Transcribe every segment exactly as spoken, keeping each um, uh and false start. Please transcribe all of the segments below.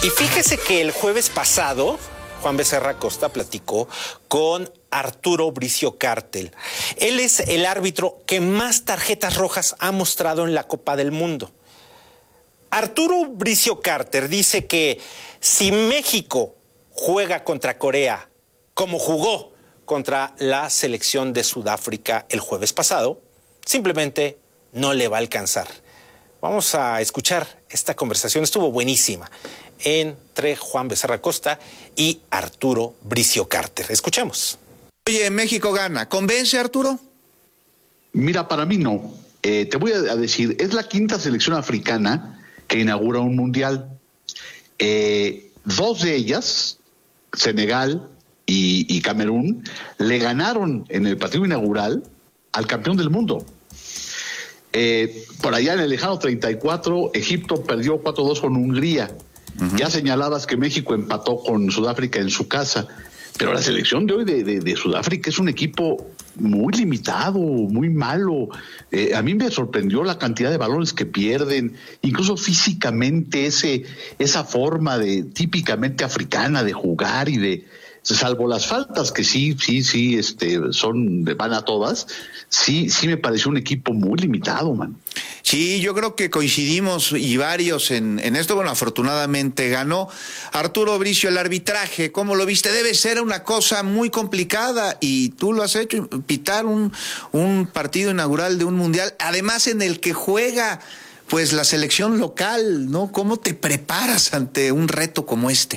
Y fíjese que el jueves pasado, Juan Becerra Costa platicó con Arturo Bricio Cartel. Él es el árbitro que más tarjetas rojas ha mostrado en la Copa del Mundo. Arturo Bricio Carter dice que si México juega contra Corea como jugó contra la selección de Sudáfrica el jueves pasado, simplemente no le va a alcanzar. Vamos a escuchar esta conversación, estuvo buenísima, entre Juan Becerra Costa y Arturo Bricio Carter. Escuchemos. Oye, México gana. ¿Convence, Arturo? Mira, para mí no. Eh, te voy a decir, es la quinta selección africana que inaugura un mundial. Eh, dos de ellas, Senegal y, y Camerún, le ganaron en el partido inaugural al campeón del mundo. Eh, por allá en el lejano treinta y cuatro, Egipto perdió cuatro dos con Hungría. Uh-huh. Ya señalabas que México empató con Sudáfrica en su casa, pero la selección de hoy de, de, de Sudáfrica es un equipo muy limitado, muy malo. Eh, a mí me sorprendió la cantidad de balones que pierden, incluso físicamente ese esa forma de típicamente africana de jugar y de, salvo las faltas que sí, sí, sí, este, son de van a todas, sí, sí me pareció un equipo muy limitado, man. Sí, yo creo que coincidimos y varios en, en esto. Bueno, afortunadamente ganó Arturo Bricio. El arbitraje, ¿cómo lo viste? Debe ser una cosa muy complicada y tú lo has hecho, pitar un, un partido inaugural de un mundial, además en el que juega pues la selección local, ¿no? ¿Cómo te preparas ante un reto como este?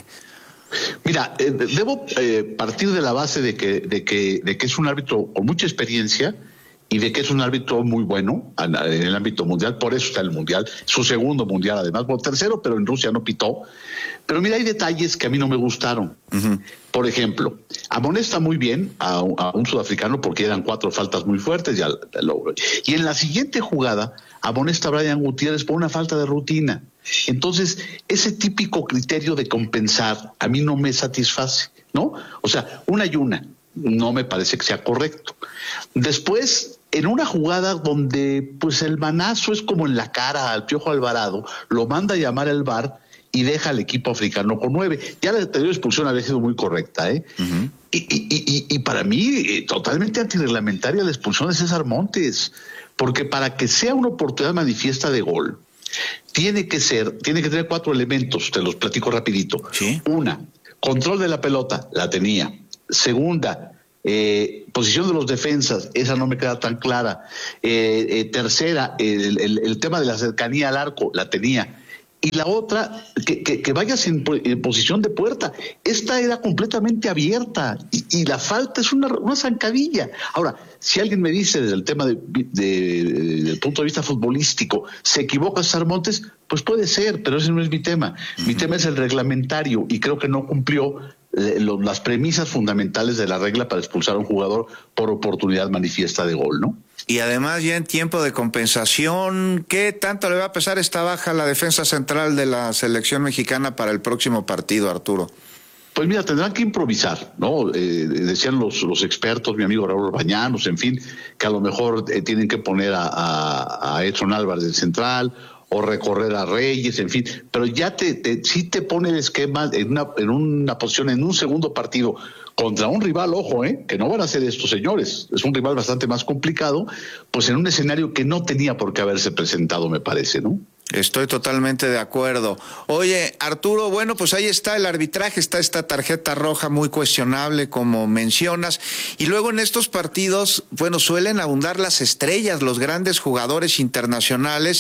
Mira, eh, debo eh, partir de la base de que, de que, de que es un árbitro con mucha experiencia y de que es un árbitro muy bueno en el ámbito mundial, por eso está en el mundial, su segundo mundial además, bueno, tercero, pero en Rusia no pitó. Pero mira, hay detalles que a mí no me gustaron. Uh-huh. Por ejemplo, amonesta muy bien a, a un sudafricano porque eran cuatro faltas muy fuertes, ya lo, y en la siguiente jugada amonesta a Brian Gutiérrez por una falta de rutina. Entonces, ese típico criterio de compensar a mí no me satisface, ¿no? O sea, una y una, no me parece que sea correcto. Después, en una jugada donde pues el manazo es como en la cara al Piojo Alvarado, lo manda a llamar el V A R y deja al equipo africano con nueve. Ya la anterior expulsión había sido muy correcta, ¿eh? Uh-huh. Y, y, y, y para mí, eh, totalmente antirreglamentaria la expulsión de César Montes, porque para que sea una oportunidad manifiesta de gol, tiene que ser, tiene que tener cuatro elementos, te los platico rapidito. ¿Sí? Una, control de la pelota, la tenía. Segunda, eh, posición de los defensas, esa no me queda tan clara. Eh, eh, tercera, el, el, el tema de la cercanía al arco, la tenía. Y la otra, que, que, que vayas en, en posición de puerta. Esta era completamente abierta y, y la falta es una, una zancadilla. Ahora, si alguien me dice desde el tema de, de, de, del punto de vista futbolístico, ¿se equivoca César Montes? Pues puede ser, pero ese no es mi tema. Uh-huh. Mi tema es el reglamentario y creo que no cumplió eh, lo, las premisas fundamentales de la regla para expulsar a un jugador por oportunidad manifiesta de gol, ¿no? Y además ya en tiempo de compensación, ¿qué tanto le va a pesar esta baja a la defensa central de la selección mexicana para el próximo partido, Arturo? Pues mira, tendrán que improvisar, ¿no? Eh, decían los, los expertos, mi amigo Raúl Bañanos, en fin, que a lo mejor eh, tienen que poner a, a, a Edson Álvarez del central o recorrer a Reyes, en fin, pero ya te, te sí te pone el esquema en una, en una posición, en un segundo partido, contra un rival, ojo, eh, que no van a ser estos señores, es un rival bastante más complicado, pues en un escenario que no tenía por qué haberse presentado, me parece, ¿no? Estoy totalmente de acuerdo. Oye, Arturo, bueno, pues ahí está el arbitraje, está esta tarjeta roja muy cuestionable, como mencionas, y luego en estos partidos, bueno, suelen abundar las estrellas, los grandes jugadores internacionales,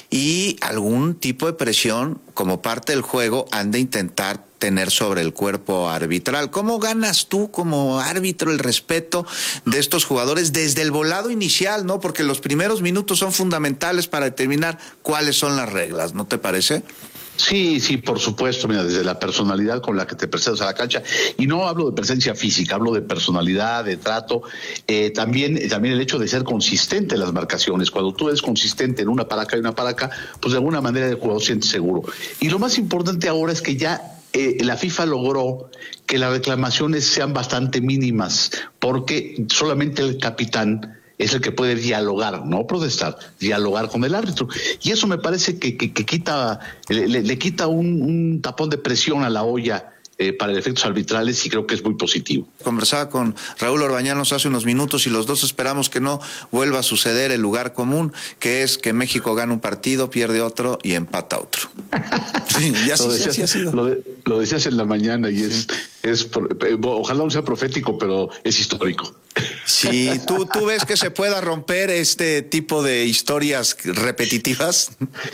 y algún tipo de presión como parte del juego han de intentar tener sobre el cuerpo arbitral. ¿Cómo ganas tú como árbitro el respeto de estos jugadores desde el volado inicial, no? Porque los primeros minutos son fundamentales para determinar cuáles son las reglas, ¿no te parece? Sí, sí, por supuesto, mira, desde la personalidad con la que te presentas a la cancha, y no hablo de presencia física, hablo de personalidad, de trato, eh, también, también el hecho de ser consistente en las marcaciones. Cuando tú eres consistente en una para acá y una para acá, pues de alguna manera el jugador se siente seguro. Y lo más importante ahora es que ya Eh, la FIFA logró que las reclamaciones sean bastante mínimas, porque solamente el capitán es el que puede dialogar, no protestar, dialogar con el árbitro. Y eso me parece que, que, que quita, le, le quita un, un tapón de presión a la olla eh, para efectos arbitrales, y creo que es muy positivo. Conversaba con Raúl Orbañanos hace unos minutos y los dos esperamos que no vuelva a suceder el lugar común, que es que México gana un partido, pierde otro y empata otro. Sí, ya lo, sí, decías, sí ha sido. Lo, de, lo decías en la mañana y es, es, ojalá no sea profético, pero es histórico. Sí, ¿tú, tú ves que se pueda romper este tipo de historias repetitivas?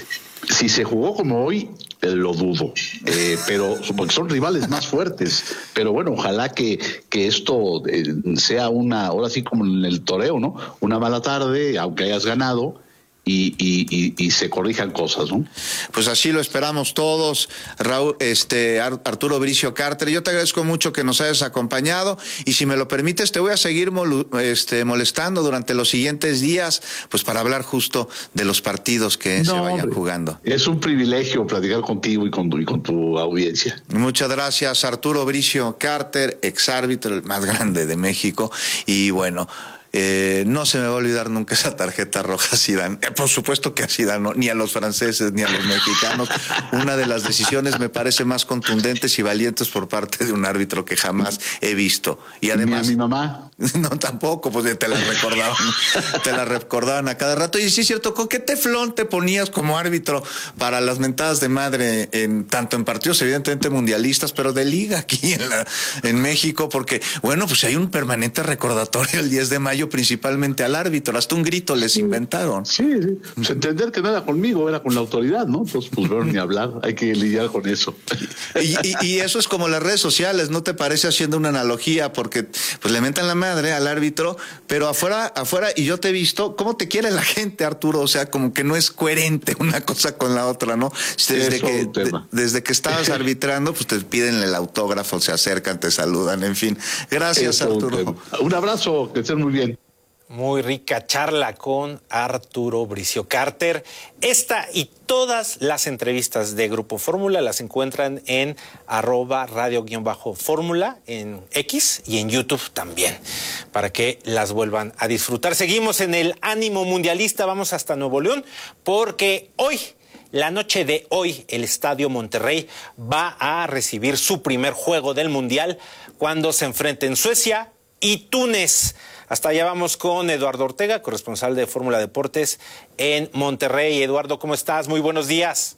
Si se jugó como hoy, eh, lo dudo, eh, pero porque son rivales más fuertes. Pero bueno, ojalá que, que esto eh, sea una, ahora sí como en el toreo, ¿no? Una mala tarde, aunque hayas ganado, y, y, y, y se corrijan cosas, ¿no? Pues así lo esperamos todos, Raúl, este, Arturo Bricio Carter. Yo te agradezco mucho que nos hayas acompañado, y si me lo permites te voy a seguir mol, este, molestando durante los siguientes días, pues para hablar justo de los partidos que no, se vayan hombre, jugando. Es un privilegio platicar contigo y con tu, y con tu audiencia. Muchas gracias, Arturo Bricio Carter, exárbitro, el más grande de México, y bueno, Eh, no se me va a olvidar nunca esa tarjeta roja a Zidane. Eh, por supuesto que a Zidane, no, ni a los franceses ni a los mexicanos. Una de las decisiones me parece más contundentes y valientes por parte de un árbitro que jamás he visto. Y además, ni a mi mamá. No, tampoco, pues te la recordaban, te la recordaban a cada rato. Y sí es cierto, ¿con qué teflón te ponías como árbitro para las mentadas de madre, en tanto en partidos evidentemente mundialistas, pero de liga aquí en, la, en México? Porque, bueno, pues hay un permanente recordatorio el diez de mayo, principalmente al árbitro, hasta un grito les inventaron. Sí, sí. Pues entender que no era conmigo, era con la autoridad, ¿no? Entonces, pues bueno, ni hablar, hay que lidiar con eso. Y, y, y eso es como las redes sociales, ¿no te parece, haciendo una analogía? Porque pues le mentan la madre al árbitro, pero afuera, afuera, y yo te he visto, ¿cómo te quiere la gente, Arturo? O sea, como que no es coherente una cosa con la otra, ¿no? Desde, que, de, desde que estabas arbitrando, pues te piden el autógrafo, se acercan, te saludan, en fin. Gracias, Eso, Arturo. Un, un abrazo, que estén muy bien. Muy rica charla con Arturo Bricio Carter. Esta y todas las entrevistas de Grupo Fórmula las encuentran en arroba radio-fórmula en X y en YouTube también, para que las vuelvan a disfrutar. Seguimos en el ánimo mundialista, vamos hasta Nuevo León, porque hoy, la noche de hoy, el Estadio Monterrey va a recibir su primer juego del Mundial cuando se enfrenten Suecia y Túnez. Hasta allá vamos con Eduardo Ortega, corresponsal de Fórmula Deportes en Monterrey. Eduardo, ¿cómo estás? Muy buenos días.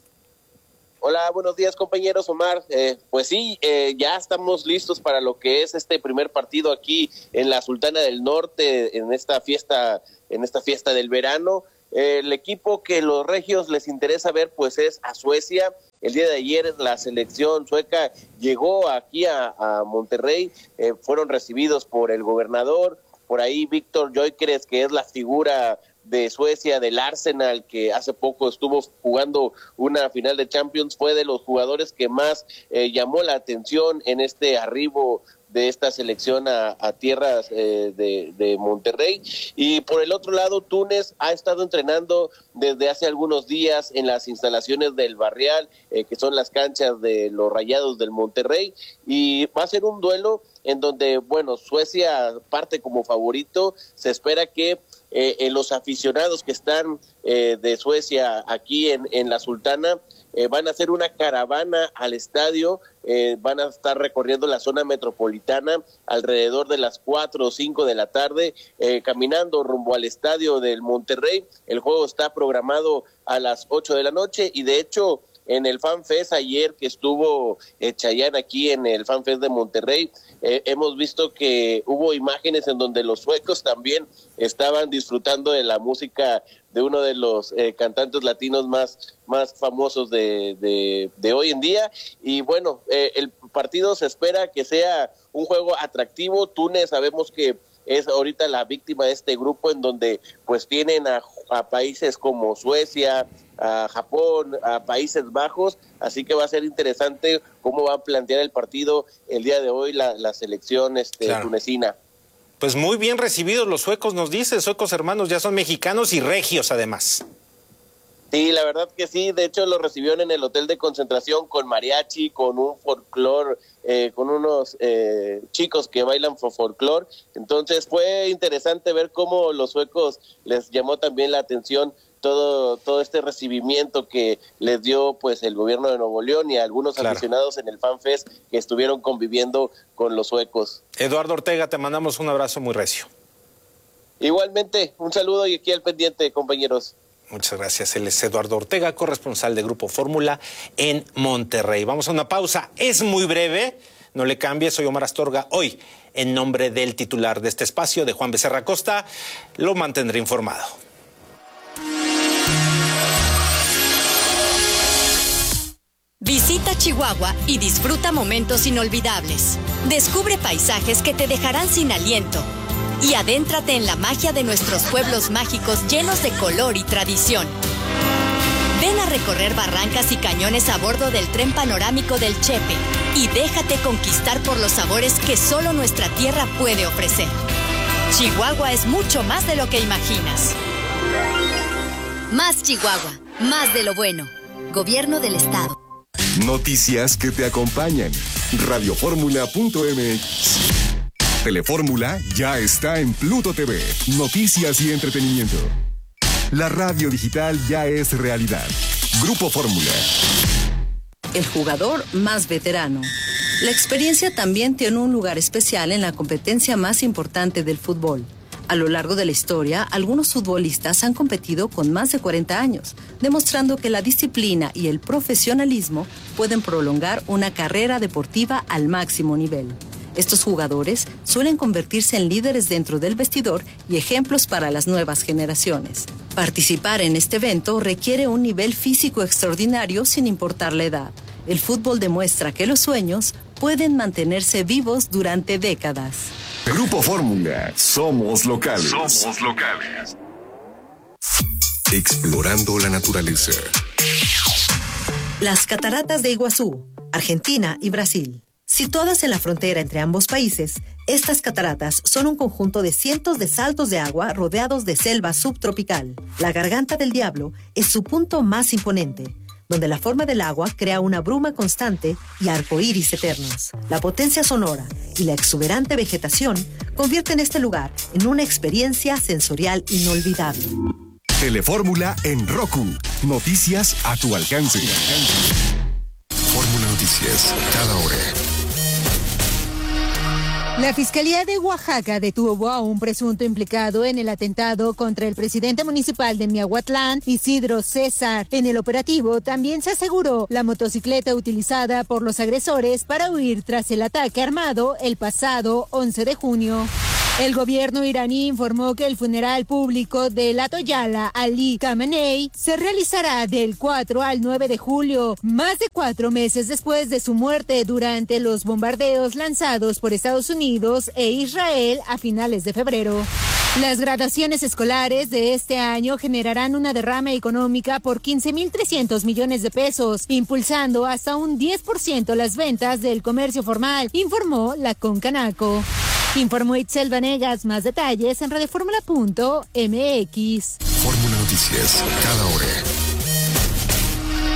Hola, buenos días, compañeros. Omar, eh, pues sí, eh, ya estamos listos para lo que es este primer partido aquí en la Sultana del Norte, en esta fiesta, en esta fiesta del verano. Eh, el equipo que los regios les interesa ver, pues es a Suecia. El día de ayer la selección sueca llegó aquí a, a Monterrey, eh, fueron recibidos por el gobernador. Por ahí Víctor Gyökeres, que es la figura de Suecia, del Arsenal, que hace poco estuvo jugando una final de Champions, fue de los jugadores que más eh, llamó la atención en este arribo de esta selección a, a tierras eh, de, de Monterrey. Y por el otro lado, Túnez ha estado entrenando desde hace algunos días en las instalaciones del Barrial, eh, que son las canchas de los Rayados del Monterrey, y va a ser un duelo en donde, bueno, Suecia parte como favorito. Se espera que eh, eh, los aficionados que están eh, de Suecia aquí en, en la Sultana eh, van a hacer una caravana al estadio, eh, van a estar recorriendo la zona metropolitana alrededor de las cuatro o cinco de la tarde, eh, caminando rumbo al estadio del Monterrey. El juego está programado a las ocho de la noche y de hecho en el FanFest ayer que estuvo eh, Chayanne aquí en el FanFest de Monterrey, eh, hemos visto que hubo imágenes en donde los suecos también estaban disfrutando de la música de uno de los eh, cantantes latinos más, más famosos de, de, de hoy en día. Y bueno, eh, el partido se espera que sea un juego atractivo. Túnez sabemos que es ahorita la víctima de este grupo, en donde pues tienen a, a países como Suecia, a Japón, a Países Bajos, así que va a ser interesante cómo va a plantear el partido el día de hoy la, la selección este, claro. tunecina. Pues muy bien recibidos los suecos, nos dice, suecos hermanos, ya son mexicanos y regios además. Sí, la verdad que sí, de hecho lo recibieron en el hotel de concentración con mariachi, con un folclore, eh, con unos eh, chicos que bailan folclore, entonces fue interesante ver cómo los suecos les llamó también la atención todo todo este recibimiento que les dio pues el gobierno de Nuevo León y a algunos claro. aficionados en el FanFest que estuvieron conviviendo con los suecos. Eduardo Ortega, te mandamos un abrazo muy recio. Igualmente, un saludo y aquí al pendiente, compañeros. Muchas gracias. Él es Eduardo Ortega, corresponsal de Grupo Fórmula en Monterrey. Vamos a una pausa. Es muy breve. No le cambie. Soy Omar Astorga. Hoy, en nombre del titular de este espacio, de Juan Becerra Costa, lo mantendré informado. Visita Chihuahua y disfruta momentos inolvidables. Descubre paisajes que te dejarán sin aliento. Y adéntrate en la magia de nuestros pueblos mágicos llenos de color y tradición. Ven a recorrer barrancas y cañones a bordo del tren panorámico del Chepe y déjate conquistar por los sabores que solo nuestra tierra puede ofrecer. Chihuahua es mucho más de lo que imaginas. Más Chihuahua, más de lo bueno. Gobierno del Estado. Noticias que te acompañan. radio fórmula punto m x. Telefórmula ya está en Pluto T V. Noticias y entretenimiento. La radio digital ya es realidad. Grupo Fórmula. El jugador más veterano. La experiencia también tiene un lugar especial en la competencia más importante del fútbol. A lo largo de la historia, algunos futbolistas han competido con más de cuarenta años, demostrando que la disciplina y el profesionalismo pueden prolongar una carrera deportiva al máximo nivel. Estos jugadores suelen convertirse en líderes dentro del vestidor y ejemplos para las nuevas generaciones. Participar en este evento requiere un nivel físico extraordinario sin importar la edad. El fútbol demuestra que los sueños pueden mantenerse vivos durante décadas. Grupo Fórmula. Somos locales. Somos locales. Explorando la naturaleza. Las cataratas de Iguazú, Argentina y Brasil. Situadas en la frontera entre ambos países, estas cataratas son un conjunto de cientos de saltos de agua rodeados de selva subtropical. La Garganta del Diablo es su punto más imponente, donde la forma del agua crea una bruma constante y arcoíris eternos. La potencia sonora y la exuberante vegetación convierten este lugar en una experiencia sensorial inolvidable. Telefórmula en Roku. Noticias a tu alcance. Fórmula Noticias, cada hora. La Fiscalía de Oaxaca detuvo a un presunto implicado en el atentado contra el presidente municipal de Miahuatlán, Isidro César. En el operativo también se aseguró la motocicleta utilizada por los agresores para huir tras el ataque armado el pasado once de junio. El gobierno iraní informó que el funeral público del Ayatollah Ali Khamenei se realizará del cuatro al nueve de julio, más de cuatro meses después de su muerte durante los bombardeos lanzados por Estados Unidos e Israel a finales de febrero. Las graduaciones escolares de este año generarán una derrama económica por quince mil trescientos millones de pesos, impulsando hasta un diez por ciento las ventas del comercio formal, informó la Concanaco. Informó Itzel Vanegas. Más detalles en radioformula punto m x. Fórmula Noticias, cada hora.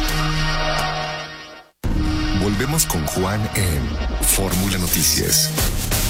Volvemos con Juan en Fórmula Noticias.